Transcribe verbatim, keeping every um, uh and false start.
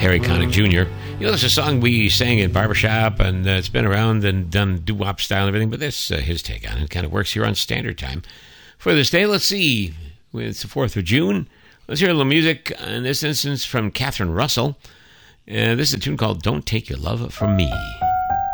Harry Connick Junior You know, it's a song we sang in barbershop, and uh, it's been around and done doo-wop style and everything, but that's uh, his take on it. It kind of works here on Standard Time. For this day, let's see. It's the fourth of June. Let's hear a little music, in this instance, from Catherine Russell. Uh, this is a tune called Don't Take Your Love From Me.